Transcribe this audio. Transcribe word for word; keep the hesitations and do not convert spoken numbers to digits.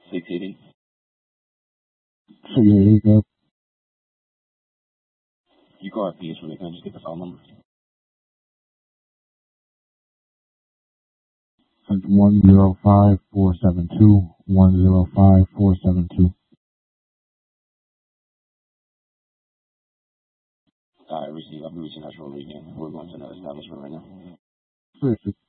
six eighty. six eighty, good. You go R P S when they can I just get the file number. one zero five four seven two, one zero five four seven two. Alright, receive. I'll be reaching out shortly again. We're going to another establishment right now. Perfect.